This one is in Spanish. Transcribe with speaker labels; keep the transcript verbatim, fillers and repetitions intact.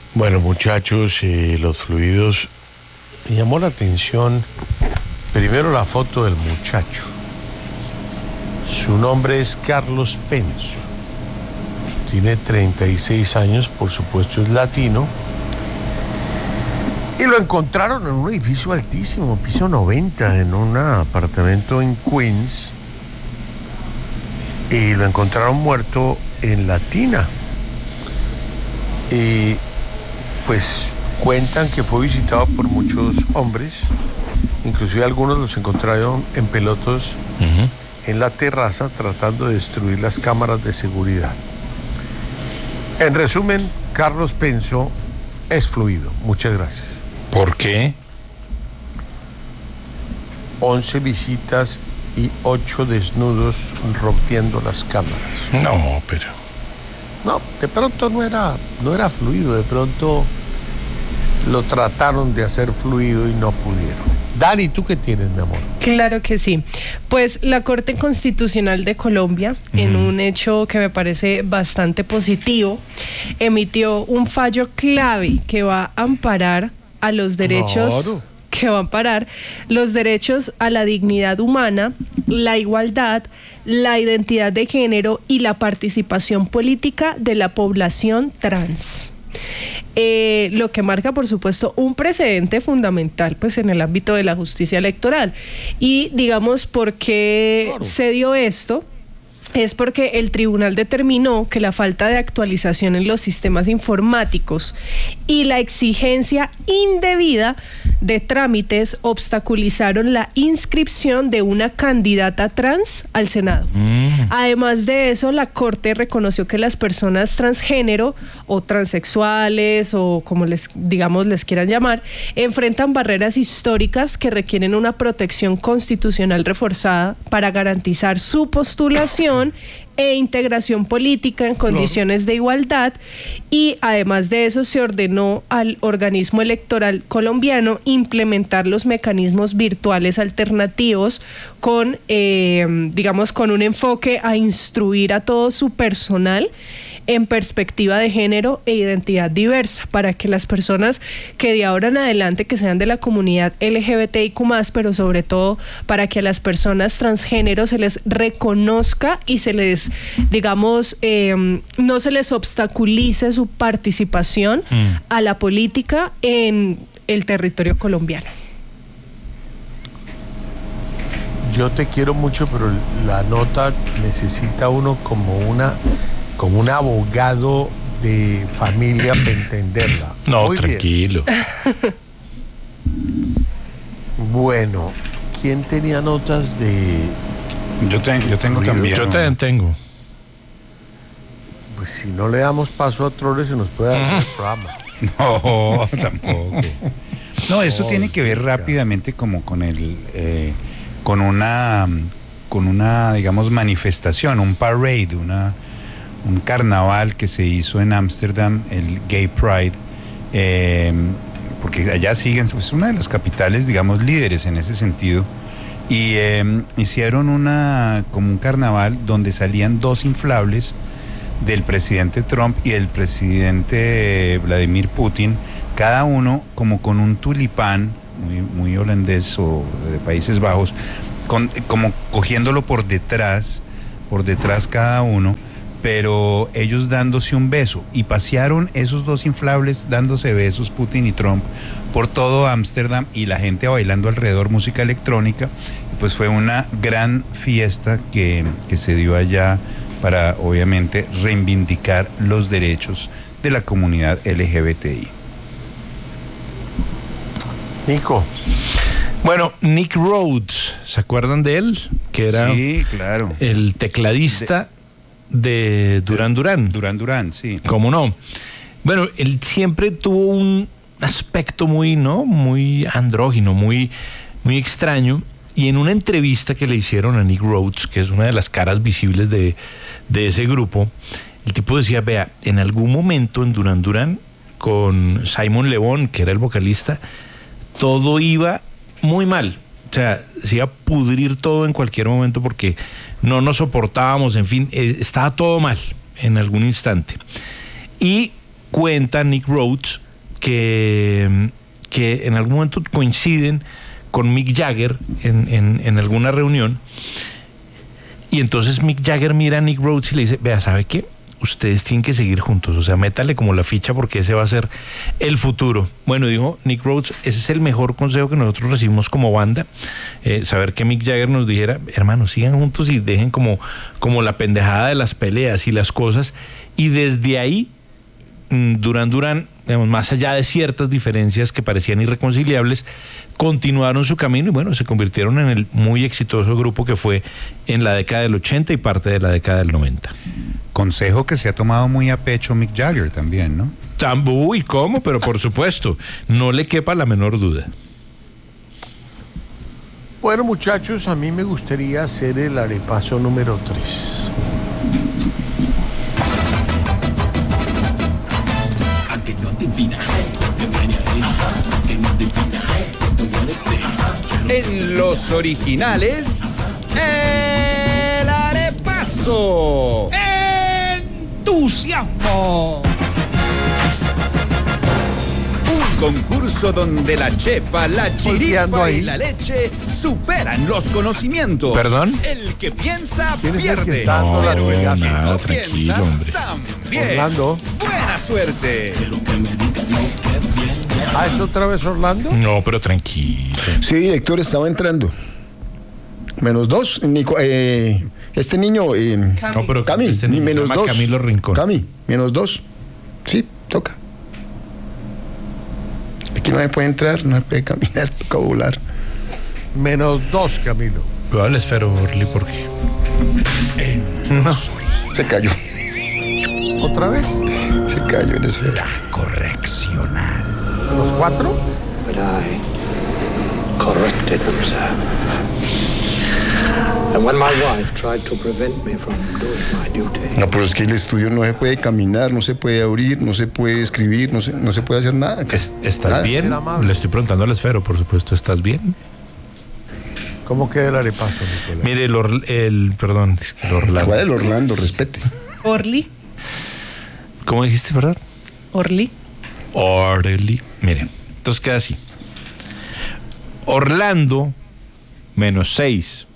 Speaker 1: Bueno, muchachos, eh, los fluidos, me llamó la atención primero la foto del muchacho. Su nombre es Carlos Penso. Tiene treinta y seis años, por supuesto es latino. Y lo encontraron en un edificio altísimo, piso noventa, en un apartamento en Queens. Y lo encontraron muerto en la tina. Y pues cuentan que fue visitado por muchos hombres, inclusive algunos los encontraron en pelotos uh-huh. en la terraza tratando de destruir las cámaras de seguridad. En resumen, Carlos Penso es fluido. Muchas gracias.
Speaker 2: ¿Por qué?
Speaker 1: once visitas y ocho desnudos rompiendo las cámaras.
Speaker 2: No, pero...
Speaker 1: No, de pronto no era, no era fluido, de pronto lo trataron de hacer fluido y no pudieron. Dani, ¿tú qué tienes, mi amor?
Speaker 3: Claro que sí. Pues la Corte Constitucional de Colombia, uh-huh. en un hecho que me parece bastante positivo, emitió un fallo clave que va a amparar a los derechos... Claro. que va a amparar los derechos a la dignidad humana, la igualdad, la identidad de género y la participación política de la población trans. Eh, lo que marca, por supuesto, un precedente fundamental pues en el ámbito de la justicia electoral. Y digamos, ¿por qué claro. se dio esto? Es porque el tribunal determinó que la falta de actualización en los sistemas informáticos y la exigencia indebida de trámites obstaculizaron la inscripción de una candidata trans al Senado. Mm. Además de eso, la Corte reconoció que las personas transgénero o transexuales o como les digamos les quieran llamar, enfrentan barreras históricas que requieren una protección constitucional reforzada para garantizar su postulación e integración política en condiciones de igualdad. Y además de eso se ordenó al organismo electoral colombiano implementar los mecanismos virtuales alternativos con, eh, digamos, con un enfoque a instruir a todo su personal en perspectiva de género e identidad diversa, para que las personas que de ahora en adelante que sean de la comunidad L G B T I Q más, pero sobre todo para que a las personas transgénero se les reconozca y se les, digamos, eh, no se les obstaculice su participación mm. a la política en el territorio colombiano.
Speaker 1: Yo te quiero mucho, pero la nota necesita uno como una... como un abogado de familia para entenderla.
Speaker 2: No,
Speaker 1: Muy
Speaker 2: tranquilo.
Speaker 1: Bien. Bueno, ¿quién tenía notas de...?
Speaker 4: Yo, te, yo tengo también.
Speaker 2: Yo también tengo.
Speaker 1: Pues si no le damos paso a Trolles se nos puede dar el programa.
Speaker 4: No, tampoco. No, eso oh, tiene que ver rápidamente como con el... Eh, con una... con una, digamos, manifestación, un parade, una... un carnaval que se hizo en Ámsterdam, el Gay Pride, eh, porque allá siguen, es una de las capitales, digamos, líderes en ese sentido, y eh, hicieron una, como un carnaval donde salían dos inflables del presidente Trump y del presidente Vladimir Putin, cada uno como con un tulipán, muy, muy holandés o de Países Bajos, con, como cogiéndolo por detrás, por detrás cada uno, pero ellos dándose un beso, y pasearon esos dos inflables dándose besos, Putin y Trump, por todo Ámsterdam, y la gente bailando alrededor música electrónica. Pues fue una gran fiesta que, que se dio allá para, obviamente, reivindicar los derechos de la comunidad L G B T I.
Speaker 1: Nico.
Speaker 2: Bueno, Nick Rhodes, ¿se acuerdan de él? Que era
Speaker 4: sí, claro.
Speaker 2: el tecladista de, de Duran Duran.
Speaker 4: Duran Duran, sí.
Speaker 2: ¿Cómo no? Bueno, él siempre tuvo un aspecto muy, ¿no? Muy andrógino, muy, muy extraño. Y en una entrevista que le hicieron a Nick Rhodes, que es una de las caras visibles de, de ese grupo, el tipo decía, vea, en algún momento en Duran Duran, con Simon Le Bon, que era el vocalista, todo iba muy mal. O sea, se iba a pudrir todo en cualquier momento porque no nos soportábamos, en fin, estaba todo mal en algún instante. Y cuenta Nick Rhodes que, que en algún momento coinciden con Mick Jagger en, en, en alguna reunión, y entonces Mick Jagger mira a Nick Rhodes y le dice, vea, ¿sabe qué? Ustedes tienen que seguir juntos, o sea, métale como la ficha porque ese va a ser el futuro. Bueno, dijo Nick Rhodes, ese es el mejor consejo que nosotros recibimos como banda, eh, saber que Mick Jagger nos dijera, hermanos, sigan juntos y dejen como, como la pendejada de las peleas y las cosas, y desde ahí Duran Duran, digamos, más allá de ciertas diferencias que parecían irreconciliables, continuaron su camino y bueno, se convirtieron en el muy exitoso grupo que fue en la década del ochenta y parte de la década del noventa.
Speaker 4: Consejo que se ha tomado muy a pecho Mick Jagger también, ¿no?
Speaker 2: Tan, uy, ¿cómo? Pero por supuesto, no le quepa la menor duda.
Speaker 1: Bueno, muchachos, a mí me gustaría hacer el arepaso número tres.
Speaker 5: En los originales, el arepaso. ¡Entusiasmo! Un concurso donde la chepa, la chiripa y la leche superan los conocimientos.
Speaker 2: ¿Perdón?
Speaker 5: El que piensa
Speaker 1: ¿Quién es el que
Speaker 5: pierde.
Speaker 1: está dando la
Speaker 2: No,
Speaker 1: rueda?
Speaker 2: nada,
Speaker 5: No
Speaker 2: tranquilo,
Speaker 5: piensa,
Speaker 2: hombre.
Speaker 5: también.
Speaker 1: Orlando.
Speaker 5: Buena suerte.
Speaker 1: Ah, ¿es otra vez Orlando?
Speaker 2: No, pero tranquilo.
Speaker 6: Sí, director, estaba entrando. Menos dos. Nico, eh, este niño, eh,
Speaker 2: No, pero
Speaker 6: Cami,
Speaker 2: este niño se
Speaker 6: menos
Speaker 2: llama
Speaker 6: dos.
Speaker 2: Camilo Rincón.
Speaker 6: Cami, menos dos. Sí, toca. Aquí no se puede entrar, no se puede caminar, toca volar.
Speaker 1: Menos dos, Camilo.
Speaker 2: Lo hables fero, Orly, porque
Speaker 6: No, se cayó,
Speaker 1: ¿Otra vez?
Speaker 6: se cayó el esfera.
Speaker 5: Correccional.
Speaker 1: ¿Los cuatro?
Speaker 7: But I corrected them, sir. And when my wife tried to prevent me from doing my duty,
Speaker 6: No, pero es que el estudio no se puede caminar, no se puede abrir, no se puede escribir, no se, no se puede hacer nada.
Speaker 2: es- ¿estás
Speaker 6: Nada.
Speaker 2: bien?
Speaker 1: Era amable.
Speaker 2: Le estoy preguntando al esfero, por supuesto, ¿estás bien?
Speaker 1: ¿Cómo queda el arepaso, Nicolás?
Speaker 2: Mire, el, Or- el perdón, es que el Orlando.
Speaker 6: ¿Cuál es el Orlando? Respete.
Speaker 3: Orly,
Speaker 2: ¿Cómo dijiste, verdad?
Speaker 3: Orly.
Speaker 2: Orly. Mire, entonces queda así. Orlando, menos seis.